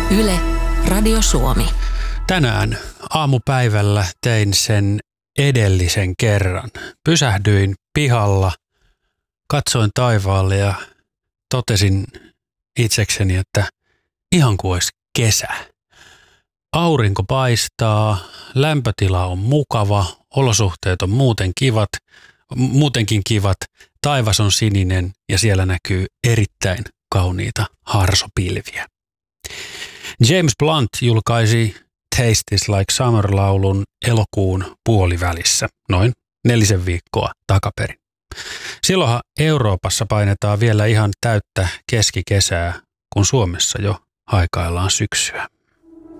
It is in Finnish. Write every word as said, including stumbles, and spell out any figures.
Yle, Radio Suomi. Tänään aamupäivällä tein sen edellisen kerran. Pysähdyin pihalla, katsoin taivaalle ja totesin itsekseni, että ihan kuin olisi kesä. Aurinko paistaa, lämpötila on mukava, olosuhteet on muuten kivat, muutenkin kivat, taivas on sininen ja siellä näkyy erittäin kauniita harsopilviä. James Blunt julkaisi Tastes Like Summer-laulun elokuun puolivälissä, noin nelisen viikkoa takaperin. Silloinhan Euroopassa painetaan vielä ihan täyttä keskikesää, kun Suomessa jo haikaillaan syksyä.